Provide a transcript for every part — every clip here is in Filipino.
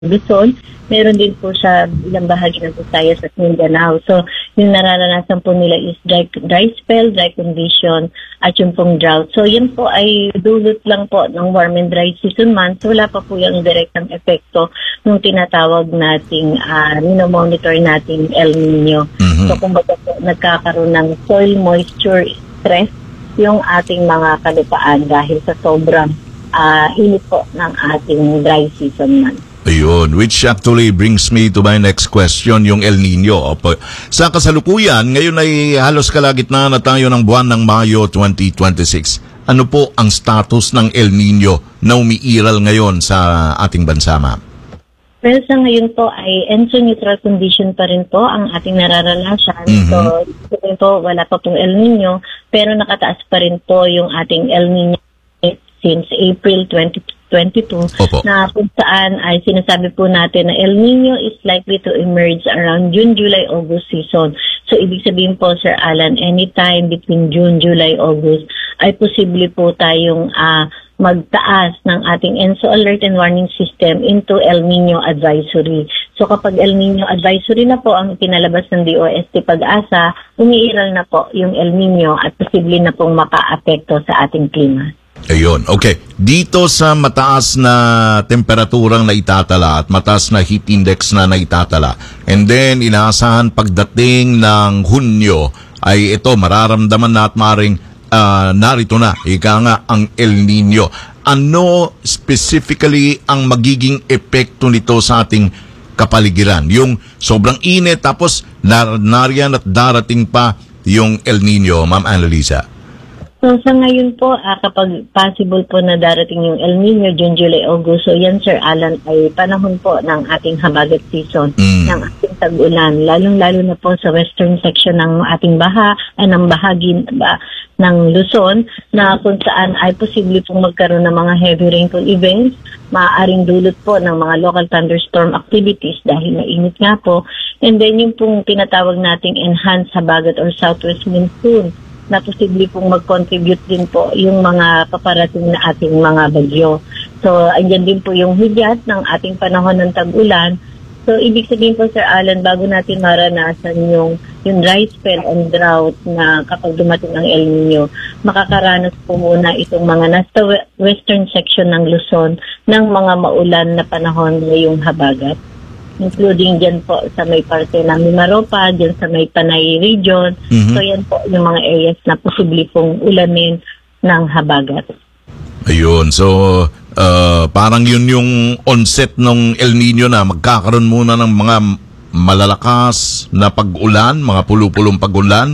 Luzon. Meron din po sa ilang bahagi ng Visayas at Mindanao. So, yung nararanasan po nila is dry spell, dry condition, at yung pong drought. So, yan po ay dulot lang po ng warm and dry season month. So, wala pa po yung direktang epekto nung tinatawag nating, monitor nating El Nino. So, kumbaga po, nagkakaroon ng soil moisture stress yung ating mga kalupaan dahil sa sobrang init po ng ating dry season month. Ayun, which actually brings me to my next question, yung El Nino. Sa kasalukuyan, ngayon ay halos kalagitnaan na tayo ng buwan ng Mayo 2026. Ano po ang status ng El Nino na umiiral ngayon sa ating bansa, ma'am? Well, sa ngayon po ay enso-neutral condition pa rin po ang ating nararanasan. So, po, wala pa pong El Nino, pero nakataas pa rin po yung ating El Nino since April 2022, na kung saan ay sinasabi po natin na El Nino is likely to emerge around June, July, August season. So, ibig sabihin po, Sir Alan, anytime between June, July, August, ay posible po tayong magtaas ng ating ENSO Alert and Warning System into El Nino Advisory. So, kapag El Nino Advisory na po ang pinalabas ng DOST Pag-asa, umiiral na po yung El Nino at posible na pong maka-apekto sa ating klima. Ayun, okay. Dito sa mataas na temperaturang naitatala at mataas na heat index na naitatala, and then inaasahan pagdating ng Hunyo, ay ito, mararamdaman na at maring narito na, ika nga, ang El Nino. Ano specifically ang magiging epekto nito sa ating kapaligiran? Yung sobrang init, tapos nariyan at darating pa yung El Nino, Ma'am Annalisa. So, sa ngayon po, kapag possible po na darating yung El Nino, June, July, August, so yan, Sir Alan, ay panahon po ng ating habagat season, ng ating tag-ulan, lalong-lalo na po sa western section ng ating ng bahagi ng Luzon, na kung saan ay posible pong magkaroon ng mga heavy rainfall events, maaaring dulot po ng mga local thunderstorm activities dahil mainit nga po, and then yung pong tinatawag nating enhanced habagat or southwest monsoon, na posible pong mag-contribute din po yung mga paparating na ating mga bagyo. So, andyan din po yung hudyat ng ating panahon ng tag-ulan. So, ibig sabihin po, Sir Alan, bago natin maranasan yung dry spell and drought na kapag dumating ang El Nino, makakaranas po muna itong mga nasa western section ng Luzon ng mga maulan na panahon ngayong habagat, including dyan po sa may parte ng Mimaropa, dyan sa may Panay region. So yan po yung mga areas na posible pong ulanin ng habagat. Ayun, so parang yun yung onset ng El Nino na magkakaroon muna ng mga malalakas na pag-ulan, mga pulupulong pag-ulan,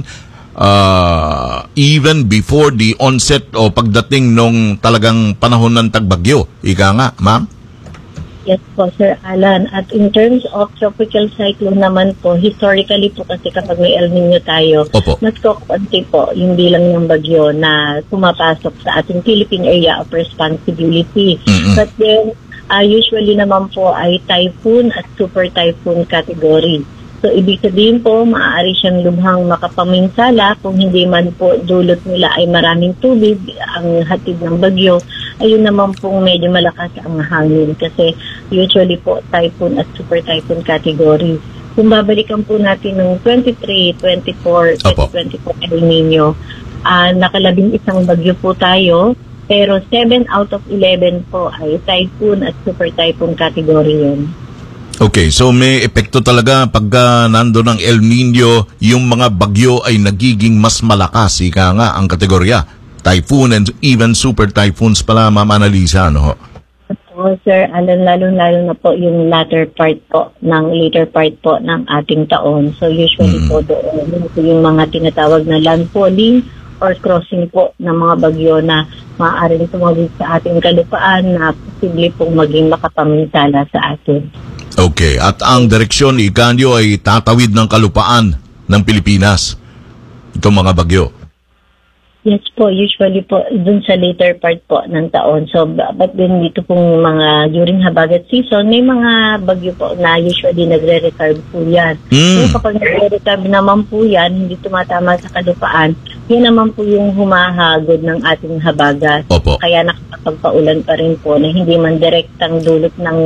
even before the onset o pagdating nung talagang panahon ng tagbagyo. Ika nga, ma'am? Yes po, Sir Alan. At in terms of tropical cyclone naman po, historically po kasi kapag may El Nino tayo, mas kukunti po yung bilang ng bagyo na pumapasok sa ating Philippine Area of Responsibility. But then, usually naman po ay typhoon at super typhoon category. So, ibig sabihin po, maaari siyang lubhang makapaminsala kung hindi man po dulot nila ay maraming tubig ang hatid ng bagyo. Ayun naman pong medyo malakas ang hangin kasi usually po typhoon at super typhoon category. Kung babalikan po natin ng 2024 El Nino, nakalabing isang bagyo po tayo, pero 7 out of 11 po ay typhoon at super typhoon category yun. Okay, so may epekto talaga pagka nandun ang El Nino, yung mga bagyo ay nagiging mas malakas, ika nga ang kategorya. Typhoon and even super typhoons pala, Ma'am Annalisa, no? Oo, Sir Alan, lalo na po yung later part po ng ating taon. So usually po doon yung mga tinatawag na landfalling or crossing po ng mga bagyo na maaaring tumawid sa ating kalupaan na posible pong maging makapaminsala sa atin. Okay, at ang direksyon, ikanyo ay tatawid ng kalupaan ng Pilipinas. Itong mga bagyo. Yes po, usually po dun sa later part po ng taon. So, but din dito pong mga during habagat season, may mga bagyo po na usually nagre-reserve po yan. So, kapag nagre-reserve naman po yan, hindi tumatama sa kalupaan, yun naman po yung humahagod ng ating habagat. Kaya nakakapagpaulan pa rin po na hindi man direktang dulot ng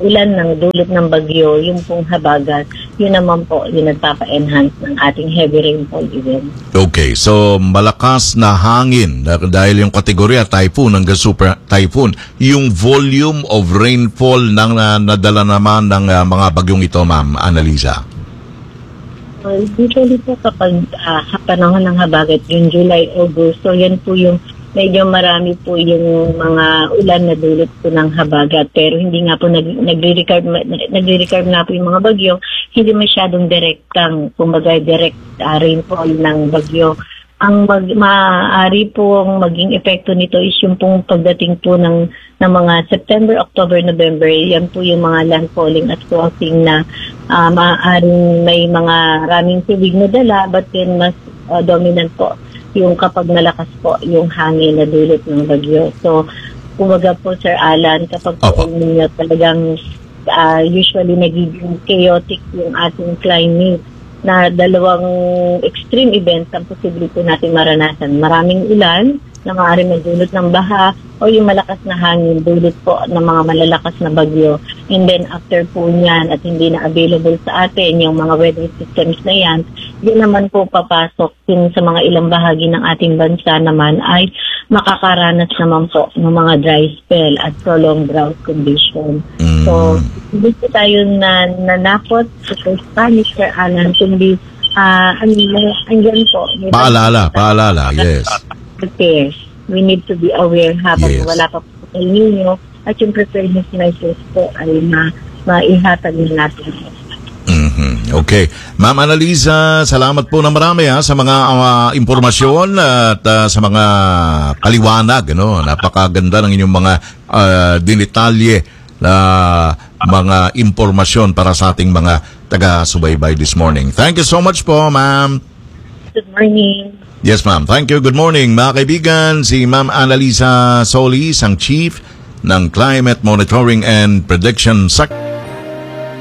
ulan ng dulot ng bagyo, yung pong habagat, yun naman po yung nagpapa-enhance ng ating heavy rainfall event. Okay, so malakas na hangin dahil yung kategorya typhoon hanggang super typhoon, yung volume of rainfall ng nadala naman ng mga bagyong ito, Ma'am Annalisa. Usually po kapag panahon ng habagat, yung July, August, so yan po yung medyo marami po yung mga ulan na dulot po ng habagat. Pero hindi nga po nagre-recarb na po yung mga bagyo, hindi masyadong direktang, kumbaga direct rainfall ng bagyo. Ang maaari pong maging epekto nito is yung pong pagdating po ng mga September, October, November. Yan po yung mga landfalling at crossing na maaaring may mga raming tubig na dala, but then mas dominant po yung kapag nalakas po yung hangin na dulot ng bagyo. So, kumbaga po, Sir Alan, kapag po ninyo talagang usually nagiging chaotic yung ating climate, na dalawang extreme events ang posible po natin maranasan. Maraming ulan na maaaring magdulot ng baha o yung malakas na hangin dulot po ng mga malalakas na bagyo. And then after po niyan at hindi na available sa atin yung mga weather systems na yan, yun naman po papasok yung sa mga ilang bahagi ng ating bansa naman ay makakaranas naman po ng mga dry spell at prolonged drought condition. So, hindi po tayo nanakot sa Spanish, Sir Alan, kundi andyan po. Paalala, yes. Prepares. We need to be aware habang wala pa po El Nino at yung preparedness measures po ay maihatag na natin. Okay. Ma'am Annalisa, salamat po na marami sa mga impormasyon at sa mga kaliwanag. Napakaganda ng inyong mga dinitalye na mga impormasyon para sa ating mga taga-subaybay this morning. Thank you so much po, ma'am. Good morning. Yes, ma'am. Thank you. Good morning, mga kaibigan. Si Ma'am Annalisa Solis, ang Chief ng Climate Monitoring and Prediction Sector.